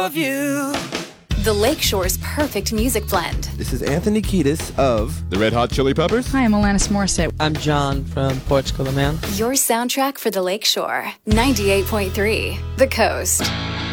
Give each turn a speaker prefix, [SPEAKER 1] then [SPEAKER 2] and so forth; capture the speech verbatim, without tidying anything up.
[SPEAKER 1] of you.
[SPEAKER 2] The Lakeshore's perfect music blend.
[SPEAKER 3] This is Anthony Kiedis of
[SPEAKER 4] The Red Hot Chili Peppers.
[SPEAKER 5] Hi, I'm Alanis Morissette.
[SPEAKER 6] I'm John from Portugal the Man.
[SPEAKER 2] Your soundtrack for the Lakeshore. ninety-eight point three, The Coast.